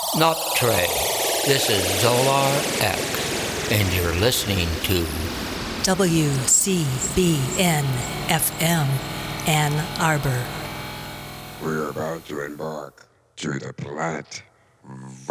Not Trey. This is Zolar X, and you're listening to WCBN FM, Ann Arbor. We're about to embark to the planet